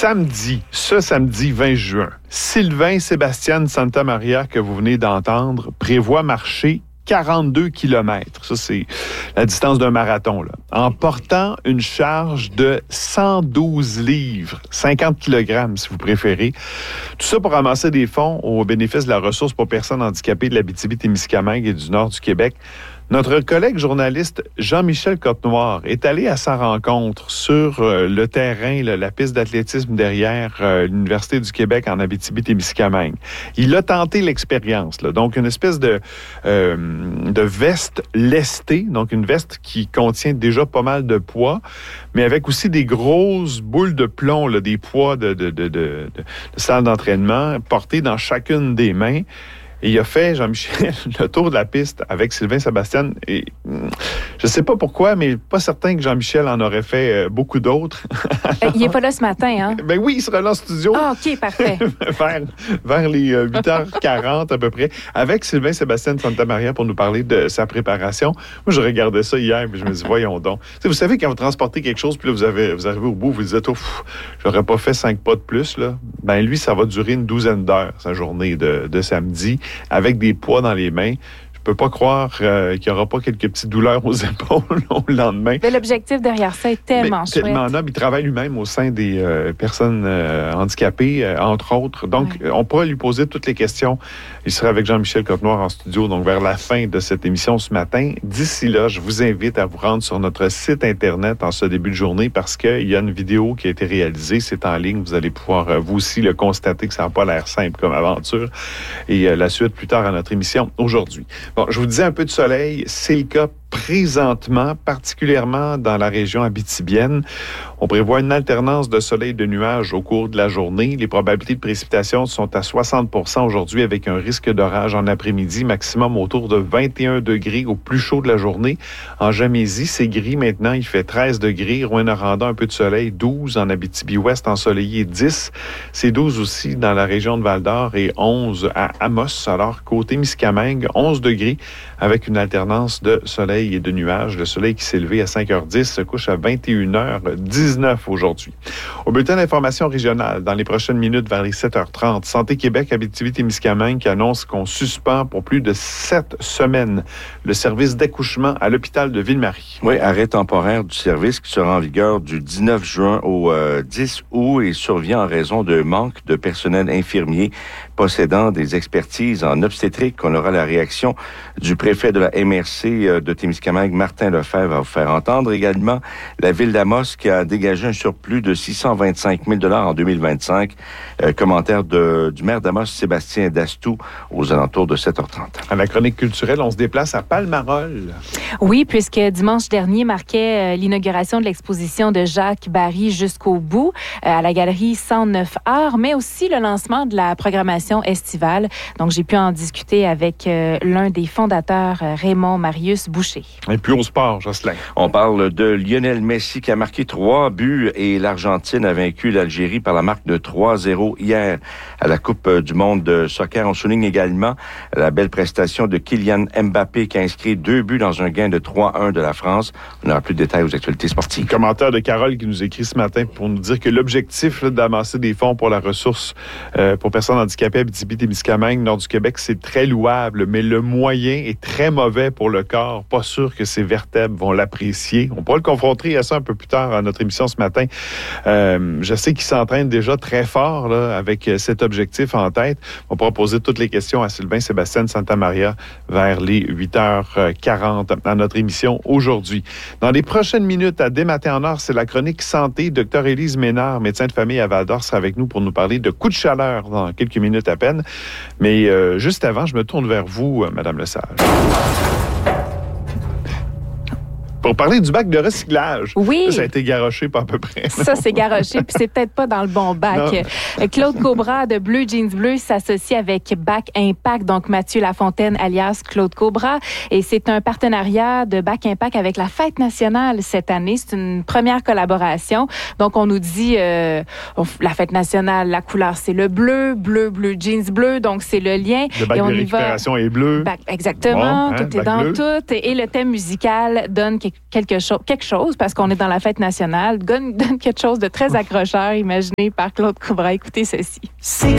ce samedi 20 juin, Sylvain Sébastien Santamaria, que vous venez d'entendre, prévoit marcher 42 km. Ça, c'est la distance d'un marathon, là. En portant une charge de 112 livres, 50 kg si vous préférez. Tout ça pour ramasser des fonds au bénéfice de la ressource pour personnes handicapées de l'Abitibi-Témiscamingue et du nord du Québec. Notre collègue journaliste Jean-Michel Cotenoir est allé à sa rencontre sur le terrain, la piste d'athlétisme derrière l'Université du Québec en Abitibi-Témiscamingue. Il a tenté l'expérience, là. Donc une espèce de veste lestée, donc une veste qui contient déjà pas mal de poids, mais avec aussi des grosses boules de plomb, là, des poids de salle d'entraînement portés dans chacune des mains. Et il a fait, Jean-Michel, le tour de la piste avec Sylvain Sébastien. Et je ne sais pas pourquoi, mais pas certain que Jean-Michel en aurait fait beaucoup d'autres. Il n'est pas là ce matin, hein? Ben oui, il sera là en studio. Ah, OK, parfait. vers les 8h40 à peu près, avec Sylvain Sébastien Santamaria pour nous parler de sa préparation. Moi, je regardais ça hier, mais je me dis, voyons donc. Vous savez, quand vous transportez quelque chose, puis là, vous arrivez au bout, vous dites, j'aurais pas fait 5 pas de plus, là. Ben lui, ça va durer une douzaine d'heures, sa journée de samedi, avec des poids dans les mains. Je peux pas croire qu'il n'y aura pas quelques petites douleurs aux épaules au lendemain. Mais l'objectif derrière ça est tellement chouette. Tellement noble. Il travaille lui-même au sein des personnes handicapées, entre autres. Donc, on pourra lui poser toutes les questions. Il sera avec Jean-Michel Cotenoir en studio, donc vers la fin de cette émission ce matin. D'ici là, je vous invite à vous rendre sur notre site Internet en ce début de journée parce qu'il y a une vidéo qui a été réalisée. C'est en ligne. Vous allez pouvoir, vous aussi, le constater que ça n'a pas l'air simple comme aventure. Et la suite plus tard à notre émission aujourd'hui. Bon, je vous disais un peu de soleil, c'est le cas présentement, particulièrement dans la région abitibienne. On prévoit une alternance de soleil et de nuages au cours de la journée. Les probabilités de précipitations sont à 60 % aujourd'hui avec un risque d'orage en après-midi, maximum autour de 21 degrés au plus chaud de la journée. En Jamésie, c'est gris maintenant, il fait 13 degrés. Rouyn-Noranda, un peu de soleil, 12 en Abitibi-Ouest, ensoleillé 10. C'est 12 aussi dans la région de Val-d'Or et 11 à Amos. Alors, côté Miscamingue, 11 degrés avec une alternance de soleil et de nuages. Le soleil qui s'est levé à 5h10 se couche à 21h19 aujourd'hui. Au bulletin d'information régionale, dans les prochaines minutes vers les 7h30, Santé Québec, Abitibi-Témiscamingue qui annonce qu'on suspend pour plus de 7 semaines le service d'accouchement à l'hôpital de Ville-Marie. Oui, arrêt temporaire du service qui sera en vigueur du 19 juin au 10 août et survient en raison de manque de personnel infirmier possédant des expertises en obstétrique. On aura la réaction du préfet de la MRC de Témiscamingue, Martin Lefebvre, va vous faire entendre. Également, la ville d'Amos qui a dégagé un surplus de 625 000 $ en 2025. Commentaire du maire d'Amos, Sébastien Dastou, aux alentours de 7h30. À la chronique culturelle, on se déplace à Palmarol. Oui, puisque dimanche dernier marquait l'inauguration de l'exposition de Jacques Barry jusqu'au bout à la galerie 109 Arts, mais aussi le lancement de la programmation estivale. Donc, j'ai pu en discuter avec l'un des fondateurs, Raymond Marius Boucher. Et puis au sport, Jocelyn. On parle de Lionel Messi qui a marqué 3 buts et l'Argentine a vaincu l'Algérie par la marque de 3-0 hier à la Coupe du monde de soccer. On souligne également la belle prestation de Kylian Mbappé qui a inscrit 2 buts dans un gain de 3-1 de la France. On aura plus de détails aux actualités sportives. Commentaire de Carole qui nous écrit ce matin pour nous dire que l'objectif d'amasser des fonds pour la ressource pour personnes handicapées Abitibi-Témiscamingue, nord du Québec, c'est très louable, mais le moyen est très mauvais pour le corps. Pas sûr que ces vertèbres vont l'apprécier. On pourra le confronter à ça un peu plus tard à notre émission ce matin. Je sais qu'il s'entraîne déjà très fort là, avec cet objectif en tête. On pourra poser toutes les questions à Sylvain Sébastien Santamaria vers les 8h40 à notre émission aujourd'hui. Dans les prochaines minutes, à Dès matin en or, c'est la chronique santé. Dr Élise Ménard, médecin de famille à Val-d'Or, sera avec nous pour nous parler de coups de chaleur dans quelques minutes à peine. Mais juste avant, je me tourne vers vous, Madame Lesage. Pour parler du bac de recyclage. Oui. Ça a été garoché pas à peu près. Ça, c'est garoché, puis c'est peut-être pas dans le bon bac. Non. Claude Cobra de Bleu Jeans Bleu s'associe avec Bac Impact, donc Mathieu Lafontaine alias Claude Cobra. Et c'est un partenariat de Bac Impact avec la Fête nationale cette année. C'est une première collaboration. Donc, on nous dit, la Fête nationale, la couleur, c'est le bleu, bleu Jeans Bleu, donc c'est le lien. Le bac et on de récupération est bleu. Exactement, bon, tout est dans bleu. tout. Et le thème musical donne quelque quelque chose parce qu'on est dans la fête nationale. Donne quelque chose de très accrocheur, imaginé par Claude Cobra. Écoutez ceci.